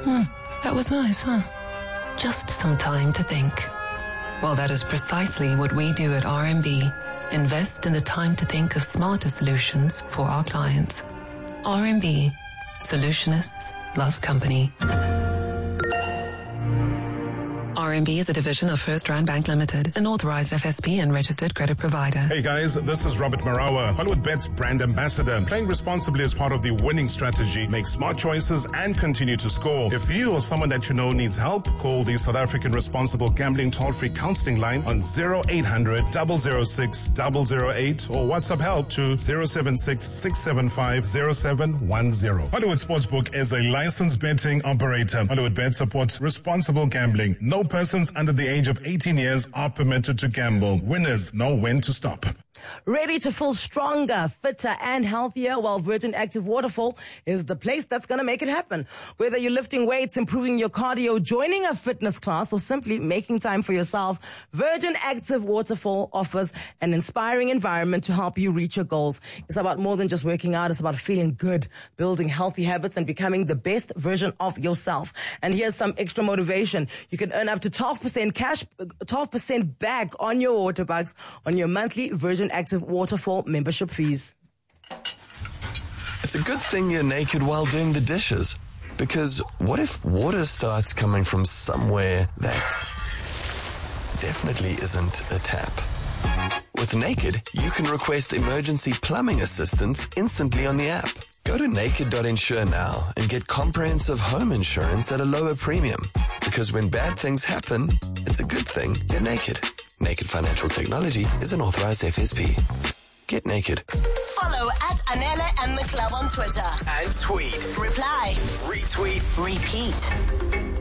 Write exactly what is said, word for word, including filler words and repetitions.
Hmm, that was nice, huh? Just some time to think. Well, that is precisely what we do at R M B. Invest in the time to think of smarter solutions for our clients. R M B. Solutionists love company. R M B is a division of First Rand Bank Limited, an authorized F S P and registered credit provider. Hey guys, this is Robert Marawa, Hollywoodbets brand ambassador. Playing responsibly is part of the winning strategy. Make smart choices and continue to score. If you or someone that you know needs help, call the South African Responsible Gambling Toll-Free Counseling Line on zero eight hundred, zero zero six, zero zero eight or WhatsApp help to zero seven six, six seven five, zero seven one zero. Hollywood Sportsbook is a licensed betting operator. Hollywoodbets supports responsible gambling. No persons under the age of eighteen years are permitted to gamble. Winners know when to stop. Ready to feel stronger, fitter, and healthier? Well, Virgin Active Waterfall is the place that's going to make it happen. Whether you're lifting weights, improving your cardio, joining a fitness class, or simply making time for yourself, Virgin Active Waterfall offers an inspiring environment to help you reach your goals. It's about more than just working out. It's about feeling good, building healthy habits, and becoming the best version of yourself. And here's some extra motivation. You can earn up to twelve percent cash, twelve percent back on your water bucks on your monthly Virgin Active Waterfall membership fees. It's a good thing you're naked while doing the dishes, because what if water starts coming from somewhere that definitely isn't a tap? With Naked, you can request emergency plumbing assistance instantly on the app. Go to naked dot insure now and get comprehensive home insurance at a lower premium. Because when bad things happen, it's a good thing you're naked. Naked Financial Technology is an authorized F S P. Get naked. Follow at Anela and the Club on Twitter. And tweet. Reply. Retweet. Repeat.